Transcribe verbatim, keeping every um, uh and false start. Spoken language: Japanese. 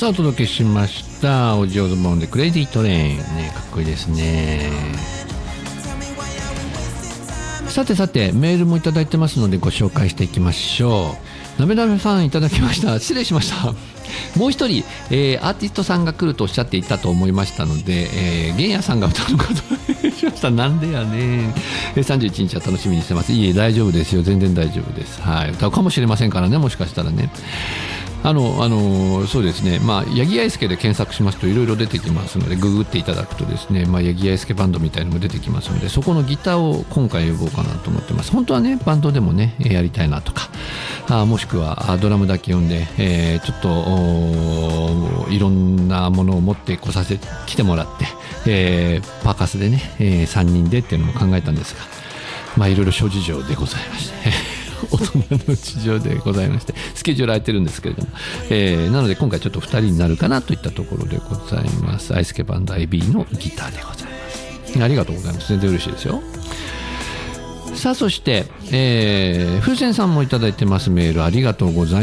さあお届けしましたオジオズボーンでクレイジートレインね、かっこいいですね。さてさてメールもいただいてますのでご紹介していきましょう。なめなめさんいただきました。失礼しましたもう一人、えー、アーティストさんが来るとおっしゃっていたと思いましたので、えー、玄也さんが歌うのかとしました。なんでやねん。さんじゅういちにちは楽しみにしてます。いえ大丈夫ですよ、全然大丈夫です。はい、歌うかもしれませんからね、もしかしたらね。あのあのそうですね、まあ、八木愛介で検索しますといろいろ出てきますので、ググっていただくとですね、まあ、八木愛介バンドみたいなのも出てきますので、そこのギターを今回呼ぼうかなと思ってます。本当はねバンドでもねやりたいなとか、あもしくはドラムだけ呼んで、えー、ちょっといろんなものを持ってこさせ来てもらって、えー、パーカスでね、えー、さんにんでっていうのも考えたんですが、まあいろいろ諸事情でございまして大人の事情でございましてスケジュール空いてるんですけれども、えー、なので今回ちょっとふたりになるかなといったところでございます。愛介バンド アイビー のギターでございます。ありがとうございます。全然嬉しいですよ。さあそして、えー、風船さんもいただいてます。メールありがとうございます。